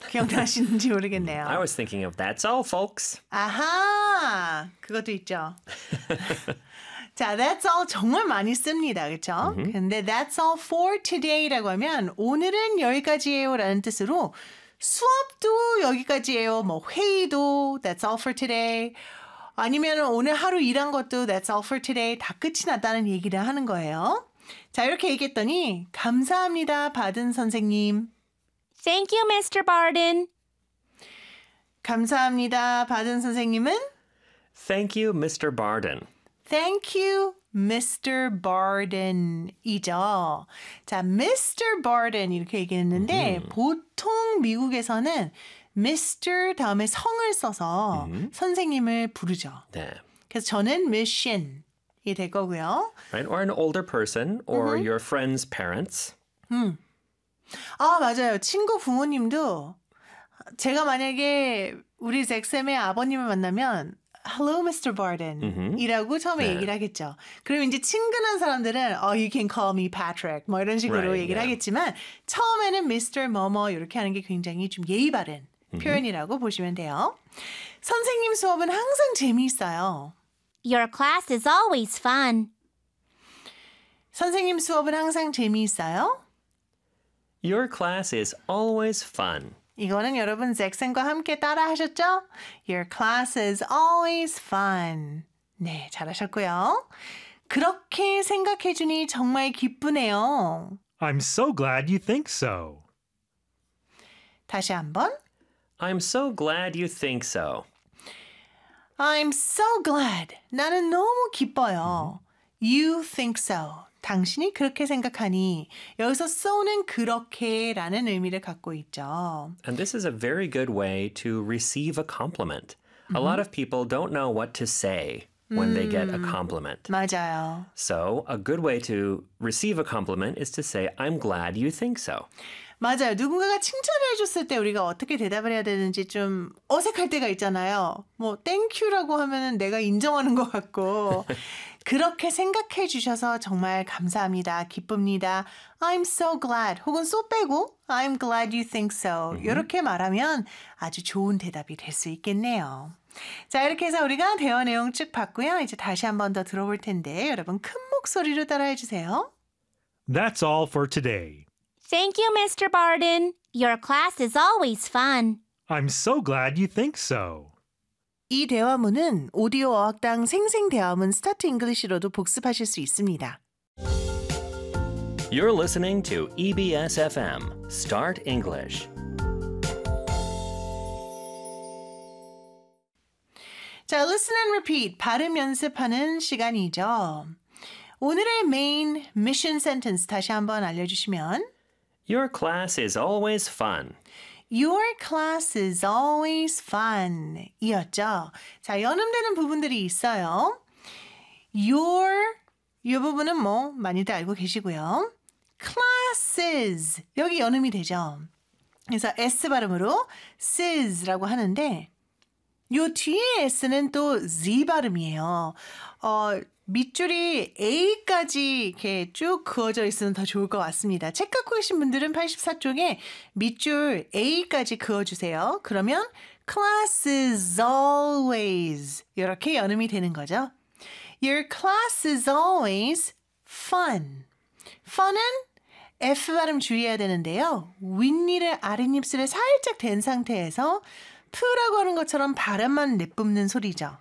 기억나시는지 모르겠네요. I was thinking of that's all, folks. 아하, 그것도 있죠. 자, that's all 정말 많이 씁니다. 그렇죠? 근데 that's all for today라고 하면 오늘은 여기까지예요 라는 뜻으로 수업도 여기까지예요. 뭐 회의도 that's all for today. 아니면 오늘 하루 일한 것도 that's all for today. 다 끝이 났다는 얘기를 하는 거예요. 자, 이렇게 얘기했더니 감사합니다, 바든 선생님. Thank you, Mr. Barden. 감사합니다, 바든 선생님은 Thank you, Mr. Barden. Thank you, Mr. Barden 이죠. 자, Mr. Barden 이렇게 얘기했는데 보통 미국에서는 Mr. 다음에 성을 써서 선생님을 부르죠. 네. 그래서 저는 Miss Shin이 될 거고요. Right? Or an older person or your friend's parents. 아, 맞아요. 친구 부모님도 제가 만약에 우리 잭쌤의 아버님을 만나면 Hello, Mr. Barden 이라고 처음에 네. 얘기를 하겠죠. 그럼 이제 친근한 사람들은 you can call me Patrick 뭐 이런 식으로 Right, 얘기를 yeah. 하겠지만 처음에는 Mr. 뭐뭐 이렇게 하는 게 굉장히 좀 예의 바른 표현이라고 보시면 돼요. 선생님 수업은 항상 재미있어요. Your class is always fun. 선생님 수업은 항상 재미있어요. Your class is always fun. 이거는 여러분 잭슨과 함께 따라 하셨죠? Your class is always fun. 네, 잘하셨고요. 그렇게 생각해 주니 정말 기쁘네요. I'm so glad you think so. 다시 한번. I'm so glad you think so. I'm so glad. 나는 너무 기뻐요. You think so. 당신이 그렇게 생각하니 여기서 so는 그렇게라는 의미를 갖고 있죠. And this is a very good way to receive a compliment. A lot of people don't know what to say when they get a compliment. 맞아요. So a good way to receive a compliment is to say, I'm glad you think so. 맞아요. 누군가가 칭찬을 해줬을 때 우리가 어떻게 대답을 해야 되는지 좀 어색할 때가 있잖아요. 뭐 땡큐라고 하면은 내가 인정하는 것 같고 그렇게 생각해 주셔서 정말 감사합니다. 기쁩니다. I'm so glad. 혹은 so 빼고 I'm glad you think so. 이렇게 말하면 아주 좋은 대답이 될 수 있겠네요. 자, 이렇게 해서 우리가 대화 내용 쭉 봤고요. 이제 다시 한 번 더 들어볼 텐데 여러분 큰 목소리로 따라해 주세요. That's all for today. Thank you, Mr. Barden. Your class is always fun. I'm so glad you think so. 이 대화문은 오디오 어학당 생생대화문 스타트 잉글리시로도 복습하실 수 있습니다. You're listening to EBS FM, Start English. 자, listen and repeat. 발음 연습하는 시간이죠. 오늘의 메인 미션 센텐스 다시 한번 알려주시면 Your class is always fun. Your class is always fun 이었죠. 자, 연음되는 부분들이 있어요. Your 이 부분은 뭐 많이들 알고 계시고요. Classes 여기 연음이 되죠. 그래서 S 발음으로 sis라고 하는데 요 뒤에 S는 또 Z 발음이에요. 밑줄이 A까지 이렇게 쭉 그어져 있으면 더 좋을 것 같습니다. 책 갖고 계신 분들은 84쪽에 밑줄 A까지 그어주세요. 그러면 class is always 이렇게 연음이 되는 거죠. Your class is always fun. fun은 F 발음 주의해야 되는데요. 윗니를 아랫입술에 살짝 댄 상태에서 프라고 하는 것처럼 발음만 내뿜는 소리죠.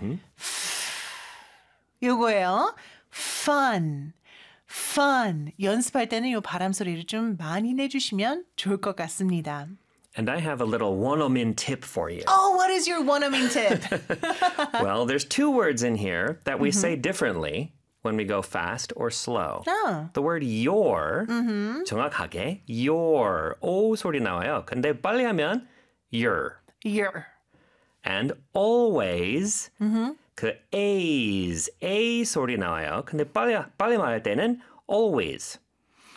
요거예요. fun, fun. 연습할 때는 요 발음 소리를 좀 많이 내주시면 좋을 것 같습니다. And I have a little one-omin tip for you. Oh, what is your one-omin tip? Well, there's two words in here that we say differently when we go fast or slow. Oh. The word your, 정확하게 your, O 소리 나와요. 근데 빨리 하면 your. Your. And always, 그 A's, A 소리 나와요. 근데 빨리 말할 때는 always.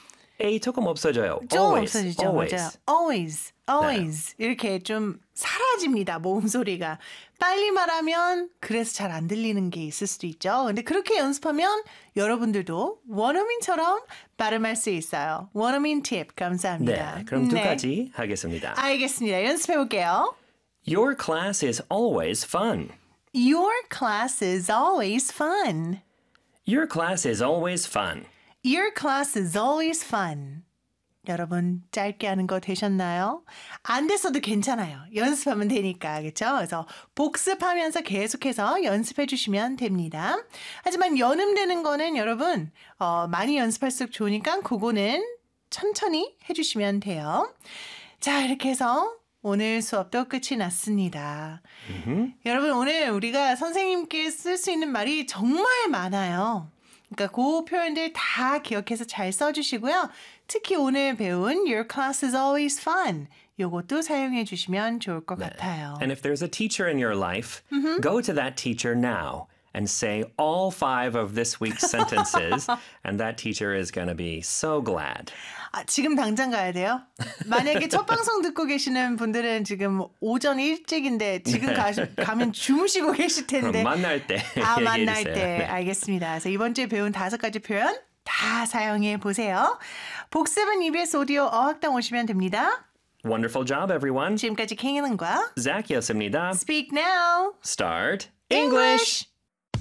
A 조금 없어져요. 좀 always, 없어지죠. always. 맞아요. always 이렇게 좀 사라집니다. 모음 소리가. 빨리 말하면 그래서 잘 안 들리는 게 있을 수도 있죠. 근데 그렇게 연습하면 여러분들도 원어민처럼 발음할 수 있어요. 원어민 팁 감사합니다. 네, 그럼 두 가지 하겠습니다. 알겠습니다. 연습해 볼게요. Your class is always fun. Your class is always fun. Your class is always fun. Your class is always fun. 여러분 짧게 하는 거 되셨나요? 안 됐어도 괜찮아요. 연습하면 되니까. 그렇죠? 그래서 복습하면서 계속해서 연습해 주시면 됩니다. 하지만 연음되는 거는 여러분 많이 연습할수록 좋으니까 그거는 천천히 해주시면 돼요. 자 이렇게 해서 오늘 수업도 끝이 났습니다. 여러분 오늘 우리가 선생님께 쓸 수 있는 말이 정말 많아요. 그러니까 그 표현들 다 기억해서 잘 써주시고요. 특히 오늘 배운 Your class is always fun. 요것도 사용해 주시면 좋을 것 같아요. And if there's a teacher in your life, go to that teacher now and say all 5 of this week's sentences, and that teacher is going to be so glad. 아, 지금 당장 가야 돼요? 만약에 첫 방송 듣고 계시는 분들은 지금 오전 일찍인데 지금 가면 주무시고 계실 텐데. 그럼 만날 때 만날 얘기해주세요. 때 네. 알겠습니다. 그래서 이번 주에 배운 5가지 표현 다 사용해 보세요. 복습은 EBS 오디오 어학당 오시면 됩니다. Wonderful job, everyone. 지금까지 킹이는과 Zac이었습니다. Speak Now Start English.